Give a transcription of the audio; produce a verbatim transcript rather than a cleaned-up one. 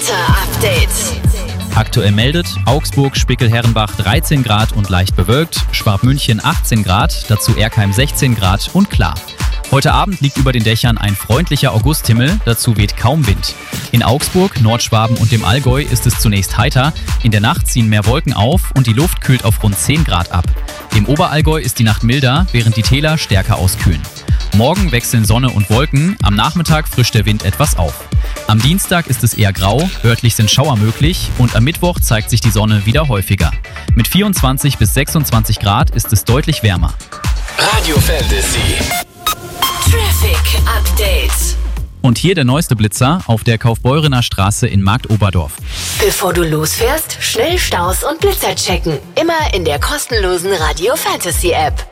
Wetter-Update. Aktuell meldet Augsburg, Spickel-Herrenbach dreizehn Grad und leicht bewölkt, Schwabmünchen achtzehn Grad, dazu Erkheim sechzehn Grad und klar. Heute Abend liegt über den Dächern ein freundlicher Augusthimmel, dazu weht kaum Wind. In Augsburg, Nordschwaben und dem Allgäu ist es zunächst heiter, in der Nacht ziehen mehr Wolken auf und die Luft kühlt auf rund zehn Grad ab. Im Oberallgäu ist die Nacht milder, während die Täler stärker auskühlen. Morgen wechseln Sonne und Wolken, am Nachmittag frischt der Wind etwas auf. Am Dienstag ist es eher grau, örtlich sind Schauer möglich und am Mittwoch zeigt sich die Sonne wieder häufiger. Mit vierundzwanzig bis sechsundzwanzig Grad ist es deutlich wärmer. Radio Fantasy. Traffic Update. Und hier der neueste Blitzer auf der Kaufbeurener Straße in Marktoberdorf. Bevor du losfährst, schnell Staus und Blitzer checken. Immer in der kostenlosen Radio Fantasy App.